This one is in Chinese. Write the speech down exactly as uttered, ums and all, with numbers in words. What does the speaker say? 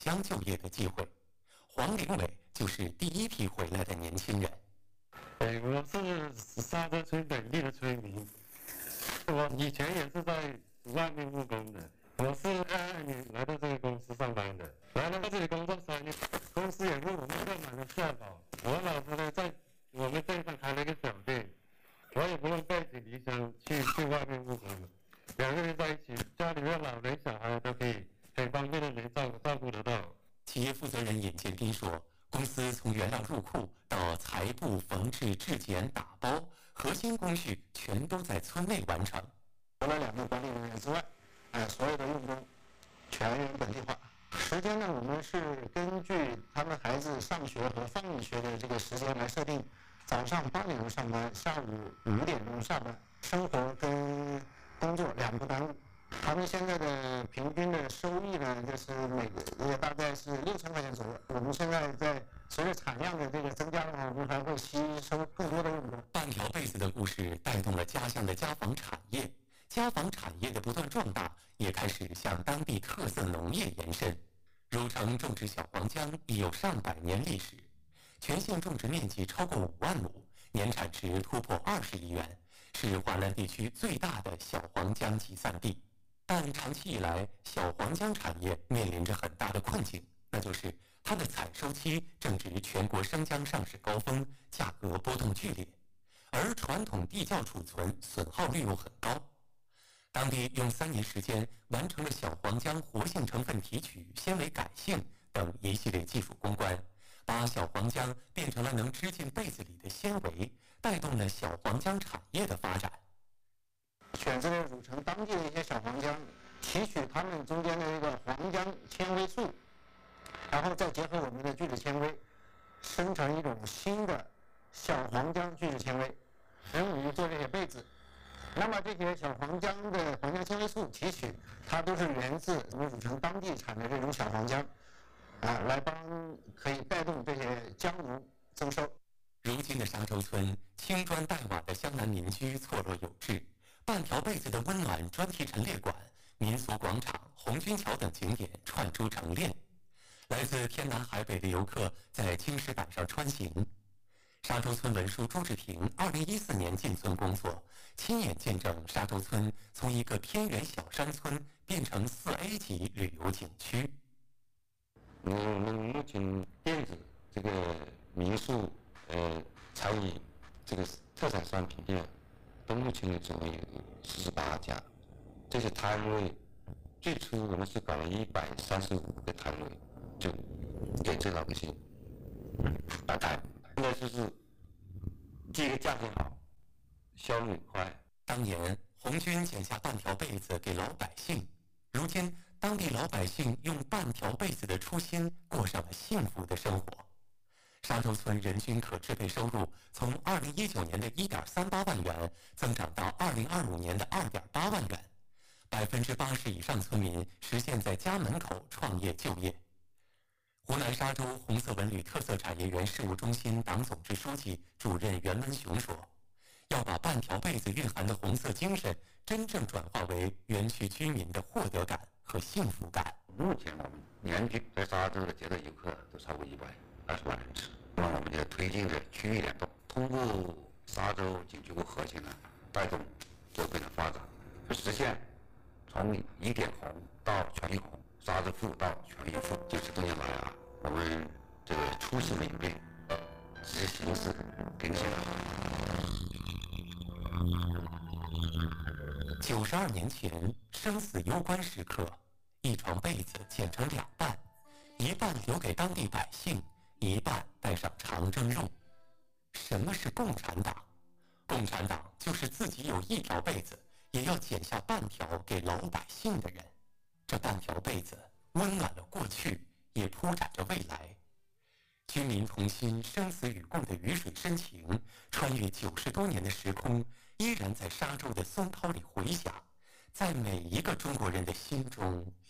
将就业的机会。黄林伟就是第一批回来的年轻人。 哎，我是沙洲村本地的村民，我以前也是在外面务工的。我是二二年来到这个公司上班的，来到这里工作三年，公司也为我们购买了社保。我老婆呢，在我们镇上开了一个小店，我也不用背井离乡去去外面务工了。两个人在一起，家里面老人小孩都可以很方便的能照照顾得到。 企业负责人尹建斌说，公司从原料入库到裁布、缝制、制剪、打包，核心工序全都在村内完成。 除了两个管理人员之外，呃，所有的用工全员本地化。时间呢，我们是根据他们孩子上学和放学的这个时间来设定，早上八点钟上班，下午五点钟下班，生活跟工作两不耽误。他们现在的平均的收益呢，就是每个月大概是六千块钱左右。我们现在在随着产量的这个增加的话，我们还会吸收更多的用工。 半条被子的故事带动了家乡的家纺产业，家纺产业的不断壮大，也开始向当地特色农业延伸。汝城种植小黄姜已有上百年历史，全县种植面积超过五万亩，年产值突破二十亿元，是华南地区最大的小黄姜集散地。但长期以来，小黄姜产业面临着很大的困境，那就是它的采收期正值全国生姜上市高峰，价格波动剧烈，而传统地窖储存损耗率又很高。当地用三年时间完成了小黄姜活性成分提取、纤维改性等一系列技术攻关，把小黄姜变成了能织进被子里的纤维，带动了小黄姜产业的发展。 选择了汝城当地的一些小黄姜，提取它们中间的一个黄姜纤维素，然后再结合我们的聚酯纤维，生成一种新的小黄姜聚酯纤维，然后我们做这些被子。那么这些小黄姜的黄姜纤维素提取，它都是源自我们汝城当地产的这种小黄姜，啊，来帮可以带动这些姜农增收。 如今的沙洲村，青砖黛瓦的湘南民居错落有致，半条被子的温暖专题陈列馆、民俗广场、红军桥等景点串出成链，来自天南海北的游客在青石板上穿行。沙洲村文书朱志平二零一四年进村工作，亲眼见证沙洲村从一个偏远小山村变成四 A 级旅游景区。 我们目前电子这个民宿呃餐饮这个特产商品店，到目前为止有四十八家。这些摊位最初我们是搞了一百三十五个摊位，就给这老百姓摆摊。现在就是第一个价钱好，销路快。 当年红军剪下半条被子给老百姓，如今当地老百姓用半条被子的初心过上了幸福的生活。沙洲村人均可支配收入从二零一九年的一点三八万元增长到二零二五年的二点八万元，百分之八十以上村民实现在家门口创业就业。湖南沙洲红色文旅特色产业园事务中心党总支书记、主任袁文雄说，要把半条被子蕴含的红色精神真正转化为园区居民的获得感和幸福感。 目前我们年均在沙洲的接待游客都超过一百二十万人次。那我们也推进着区域联动，通过沙洲景区和核心呢，带动周边的发展，实现从一点红到全域红，沙洲富到全域富。这十多年来啊，我们这个初心没变，只是形式更新了。 九十二年前，生死攸关时刻，一床被子剪成两半，一半留给当地百姓，一半带上长征路。什么是共产党？共产党就是自己有一条被子，也要剪下半条给老百姓的人。这半条被子温暖了过去，也铺展着未来。军民同心、生死与共的鱼水深情，穿越九十多年的时空，依然在沙洲的松涛里回响，在每一个中国人的心中